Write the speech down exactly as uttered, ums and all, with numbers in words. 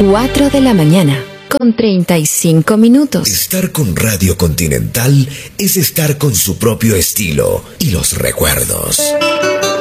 cuatro de la mañana, con treinta y cinco minutos. Estar con Radio Continental es estar con su propio estilo y los recuerdos.